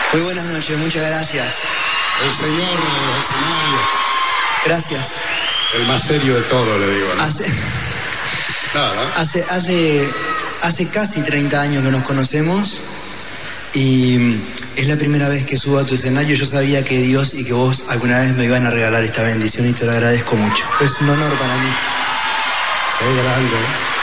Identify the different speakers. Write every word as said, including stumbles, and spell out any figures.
Speaker 1: Muy buenas noches, muchas gracias.
Speaker 2: El señor de los escenarios.
Speaker 1: Gracias.
Speaker 2: El más serio de todo, le digo, ¿no?
Speaker 1: Hace,
Speaker 2: Nada.
Speaker 1: hace, hace, hace casi treinta años que nos conocemos y es la primera vez que subo a tu escenario. Yo sabía que Dios y que vos alguna vez me iban a regalar esta bendición y te lo agradezco mucho. Es un honor para mí.
Speaker 2: Qué grande, ¿eh?